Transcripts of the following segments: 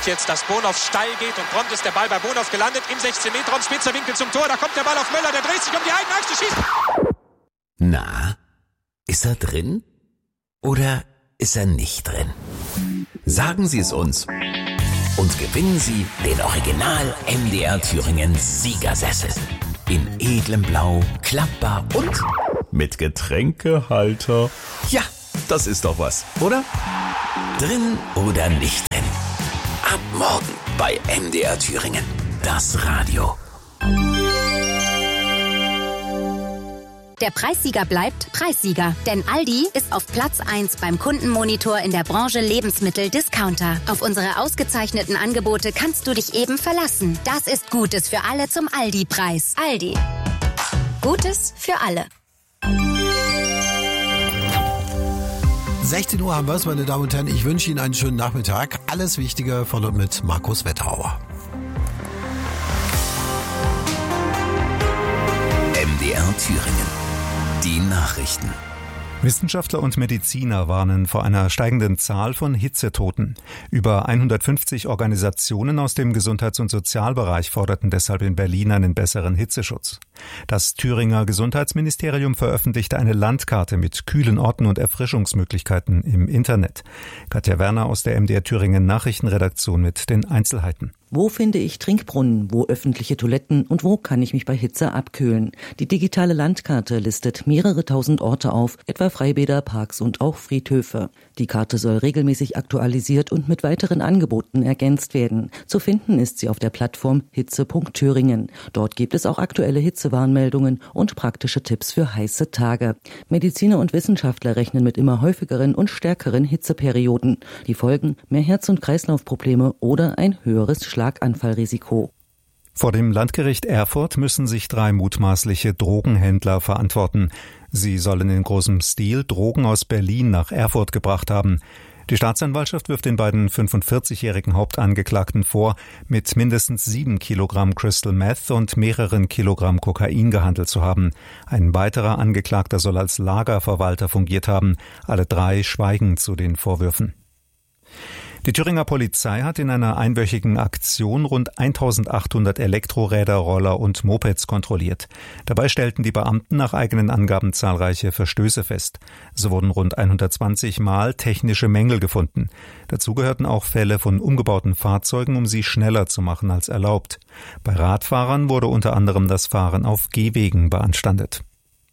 guckt jetzt, dass Bonhoff steil geht und prompt ist der Ball bei Bonhoff gelandet. Im 16-Meter-Raum, spitzer Winkel zum Tor. Da kommt der Ball auf Möller, der dreht sich um die eigene Achse, schießt. Na, ist er drin? Oder ist er nicht drin? Sagen Sie es uns. Und gewinnen Sie den Original MDR Thüringen Siegersessel. In edlem Blau, klappbar und mit Getränkehalter. Ja, das ist doch was, oder? Drin oder nicht drin? Ab morgen bei MDR Thüringen. Das Radio. Der Preissieger bleibt Preissieger, denn Aldi ist auf Platz 1 beim Kundenmonitor in der Branche Lebensmittel-Discounter. Auf unsere ausgezeichneten Angebote kannst du dich eben verlassen. Das ist Gutes für alle zum Aldi-Preis. Aldi. Gutes für alle. 16 Uhr haben wir es, meine Damen und Herren. Ich wünsche Ihnen einen schönen Nachmittag. Alles Wichtige von und mit Markus Wetterauer. MDR Thüringen. Die Nachrichten. Wissenschaftler und Mediziner warnen vor einer steigenden Zahl von Hitzetoten. Über 150 Organisationen aus dem Gesundheits- und Sozialbereich forderten deshalb in Berlin einen besseren Hitzeschutz. Das Thüringer Gesundheitsministerium veröffentlichte eine Landkarte mit kühlen Orten und Erfrischungsmöglichkeiten im Internet. Katja Werner aus der MDR Thüringen Nachrichtenredaktion mit den Einzelheiten. Wo finde ich Trinkbrunnen, wo öffentliche Toiletten und wo kann ich mich bei Hitze abkühlen? Die digitale Landkarte listet mehrere tausend Orte auf, etwa Freibäder, Parks und auch Friedhöfe. Die Karte soll regelmäßig aktualisiert und mit weiteren Angeboten ergänzt werden. Zu finden ist sie auf der Plattform hitze.thüringen. Dort gibt es auch aktuelle Hitzewarnmeldungen und praktische Tipps für heiße Tage. Mediziner und Wissenschaftler rechnen mit immer häufigeren und stärkeren Hitzeperioden. Die Folgen: mehr Herz- und Kreislaufprobleme oder ein höheres Schlaganfallrisiko. Vor dem Landgericht Erfurt müssen sich 3 mutmaßliche Drogenhändler verantworten. Sie sollen in großem Stil Drogen aus Berlin nach Erfurt gebracht haben. Die Staatsanwaltschaft wirft den beiden 45-jährigen Hauptangeklagten vor, mit mindestens 7 Kilogramm Crystal Meth und mehreren Kilogramm Kokain gehandelt zu haben. Ein weiterer Angeklagter soll als Lagerverwalter fungiert haben. Alle 3 schweigen zu den Vorwürfen. Die Thüringer Polizei hat in einer einwöchigen Aktion rund 1800 Elektroräder, Roller und Mopeds kontrolliert. Dabei stellten die Beamten nach eigenen Angaben zahlreiche Verstöße fest. So wurden rund 120 Mal technische Mängel gefunden. Dazu gehörten auch Fälle von umgebauten Fahrzeugen, um sie schneller zu machen als erlaubt. Bei Radfahrern wurde unter anderem das Fahren auf Gehwegen beanstandet.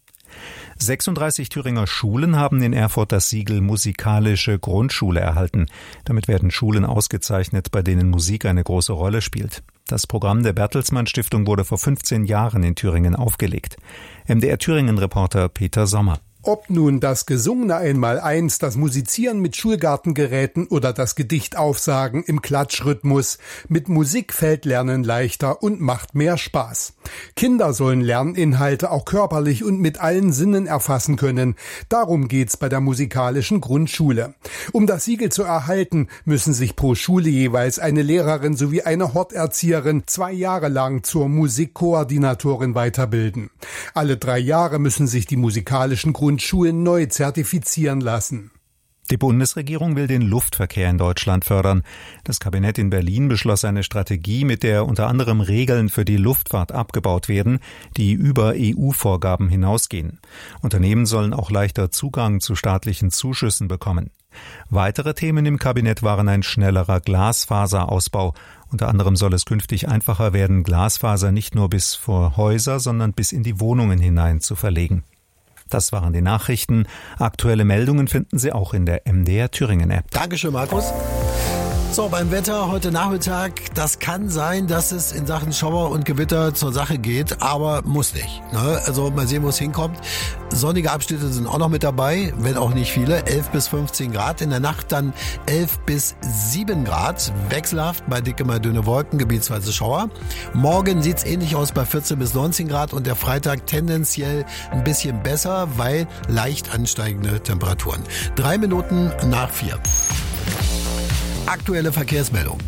36 Thüringer Schulen haben in Erfurt das Siegel Musikalische Grundschule erhalten. Damit werden Schulen ausgezeichnet, bei denen Musik eine große Rolle spielt. Das Programm der Bertelsmann Stiftung wurde vor 15 Jahren in Thüringen aufgelegt. MDR Thüringen-Reporter Peter Sommer. Ob nun das gesungene Einmaleins, das Musizieren mit Schulgartengeräten oder das Gedicht aufsagen im Klatschrhythmus, mit Musik fällt Lernen leichter und macht mehr Spaß. Kinder sollen Lerninhalte auch körperlich und mit allen Sinnen erfassen können. Darum geht's bei der musikalischen Grundschule. Um das Siegel zu erhalten, müssen sich pro Schule jeweils eine Lehrerin sowie eine Horterzieherin 2 Jahre lang zur Musikkoordinatorin weiterbilden. Alle 3 Jahre müssen sich die musikalischen Grundschulen neu zertifizieren lassen. Die Bundesregierung will den Luftverkehr in Deutschland fördern. Das Kabinett in Berlin beschloss eine Strategie, mit der unter anderem Regeln für die Luftfahrt abgebaut werden, die über EU-Vorgaben hinausgehen. Unternehmen sollen auch leichter Zugang zu staatlichen Zuschüssen bekommen. Weitere Themen im Kabinett waren ein schnellerer Glasfaserausbau. Unter anderem soll es künftig einfacher werden, Glasfaser nicht nur bis vor Häuser, sondern bis in die Wohnungen hinein zu verlegen. Das waren die Nachrichten. Aktuelle Meldungen finden Sie auch in der MDR Thüringen App. Dankeschön, Markus. So, beim Wetter heute Nachmittag, das kann sein, dass es in Sachen Schauer und Gewitter zur Sache geht, aber muss nicht. Ne? Also mal sehen, wo es hinkommt. Sonnige Abschnitte sind auch noch mit dabei, wenn auch nicht viele. 11 bis 15 Grad. In der Nacht dann 11 bis 7 Grad. Wechselhaft, bei dicke mal dünne Wolken, gebietsweise Schauer. Morgen sieht's ähnlich aus bei 14 bis 19 Grad und der Freitag tendenziell ein bisschen besser, weil leicht ansteigende Temperaturen. 3 Minuten nach 4. Aktuelle Verkehrsmeldung.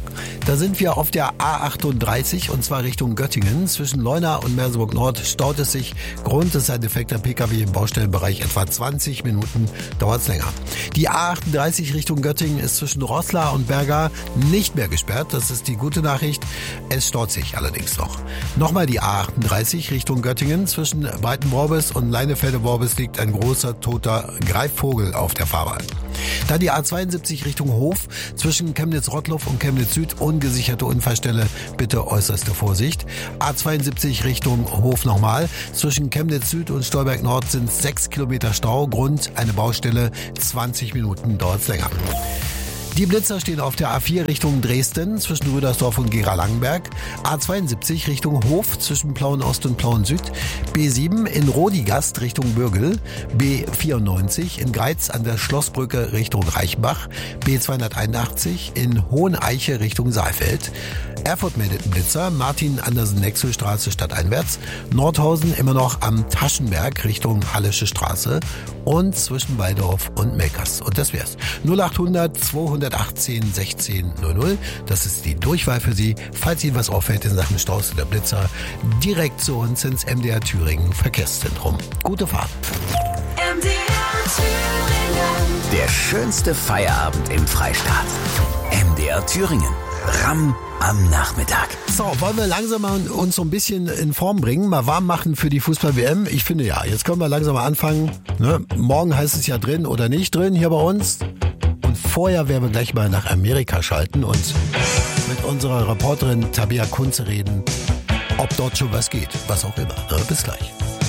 Da sind wir auf der A38 und zwar Richtung Göttingen. Zwischen Leuna und Merseburg Nord staut es sich. Grund ist ein defekter Pkw im Baustellenbereich. Etwa 20 Minuten dauert es länger. Die A38 Richtung Göttingen ist zwischen Roßla und Berga nicht mehr gesperrt. Das ist die gute Nachricht. Es staut sich allerdings noch. Nochmal die A38 Richtung Göttingen. Zwischen Breitenworbis und Leinefelde-Worbis liegt ein großer toter Greifvogel auf der Fahrbahn. Dann die A72 Richtung Hof. Zwischen Chemnitz-Rottloff und Chemnitz Süd ungesicherte Unfallstelle. Bitte äußerste Vorsicht. A72 Richtung Hof nochmal. Zwischen Chemnitz Süd und Stolberg Nord sind 6 Kilometer Stau. Grund eine Baustelle. 20 Minuten dauert es länger. Die Blitzer stehen auf der A4 Richtung Dresden zwischen Rüdersdorf und Gera-Langenberg, A72 Richtung Hof zwischen Plauen Ost und Plauen Süd, B7 in Rodigast Richtung Bürgel, B94 in Greiz an der Schlossbrücke Richtung Reichenbach, B281 in Hoheneiche Richtung Saalfeld. Erfurt meldet einen Blitzer, Martin-Andersen-Nexel-Straße stadteinwärts, Nordhausen immer noch am Taschenberg Richtung Hallische Straße und zwischen Waldorf und Melkers. Und das wär's. 0800 218 16 00. Das ist die Durchwahl für Sie, falls Ihnen was auffällt in Sachen Staus oder Blitzer, direkt zu uns ins MDR Thüringen Verkehrszentrum. Gute Fahrt. MDR Thüringen. Der schönste Feierabend im Freistaat. MDR Thüringen. Ramm am Nachmittag. So, wollen wir langsam mal uns so ein bisschen in Form bringen, mal warm machen für die Fußball-WM? Ich finde ja, jetzt können wir langsam mal anfangen. Ne? Morgen heißt es ja drin oder nicht drin hier bei uns. Und vorher werden wir gleich mal nach Amerika schalten und mit unserer Reporterin Tabea Kunze reden, ob dort schon was geht, was auch immer. Bis gleich.